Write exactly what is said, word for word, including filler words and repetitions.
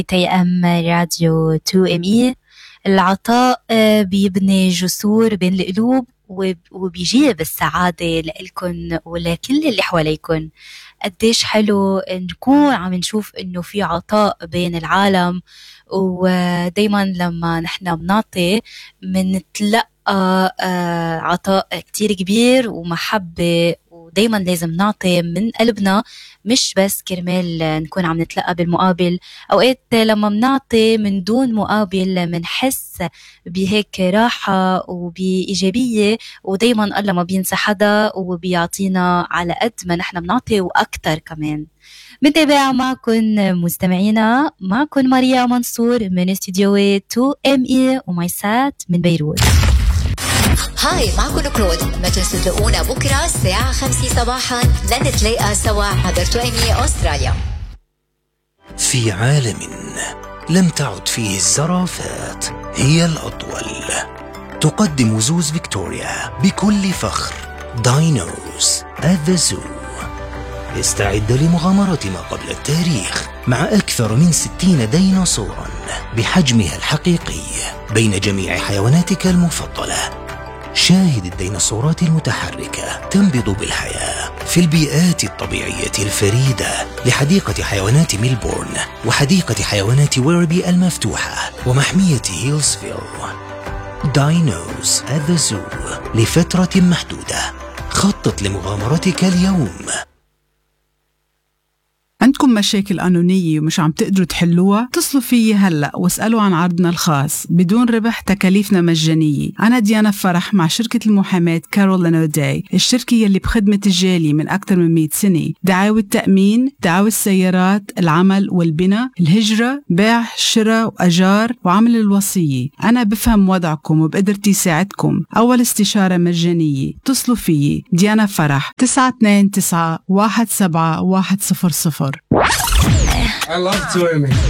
تي أم راديو تو إم إي. العطاء بيبني جسور بين القلوب وبيجيب السعادة لكم ولكل اللي حواليكم. قديش حلو نكون عم نشوف إنه في عطاء بين العالم، ودايما لما نحن بنعطي منتلقى عطاء كتير كبير ومحبة، ودايما لازم نعطي من قلبنا مش بس كرمال نكون عم نتلقى بالمقابل. أوقات لما بنعطي من دون مقابل منحس بهيك راحة وبإيجابية، ودايما الله ما بينسى حدا وبيعطينا على قد ما نحن بنعطي وأكتر كمان. متابعة معكم مستمعينا، معكم ماريا منصور من استديو تو إم إي ومايسات من بيروت. هاي معكم كلود، ما تنسوا تلاقونا بكرة الساعة خمسة صباحا لنتلاقى سوا على تو إم إي أستراليا. في عالم لم تعد فيه الزرافات هي الأطول، تقدم زوز فيكتوريا بكل فخر داينوز at the zoo. استعد لمغامرة ما قبل التاريخ مع أكثر من ستين ديناصورا بحجمها الحقيقي بين جميع حيواناتك المفضلة. شاهد الديناصورات المتحركة تنبض بالحياة في البيئات الطبيعية الفريدة لحديقة حيوانات ميلبورن وحديقة حيوانات ويربي المفتوحة ومحمية هيلزفيل. داينوز at the zoo لفترة محدودة. خطط لمغامرتك اليوم. عندكم مشاكل قانونية ومش عم تقدروا تحلوها؟ اتصلوا فيي هلأ واسألوا عن عرضنا الخاص بدون ربح، تكاليفنا مجانية. أنا ديانا فرح مع شركة المحاماة كارولين أوداي، الشركة يلي بخدمة الجالية من أكثر من مئة سنة. دعاوى التأمين، دعاوى السيارات، العمل والبناء، الهجرة، بيع، شراء وأجار وعمل الوصية. أنا بفهم وضعكم وبقدرتي ساعدكم. أول استشارة مجانية. اتصلوا فيي ديانا فرح تسعة اثنين تسعة واحد سبعة واحد صفر صفر. I love touring.